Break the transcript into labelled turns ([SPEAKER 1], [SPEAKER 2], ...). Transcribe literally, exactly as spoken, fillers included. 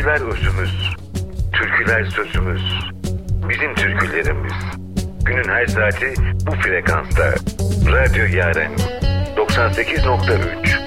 [SPEAKER 1] Türküler özümüz, türküler sözümüz, bizim türkülerimiz. Günün her saati bu frekansta. Radyo Yaren doksan sekiz nokta üç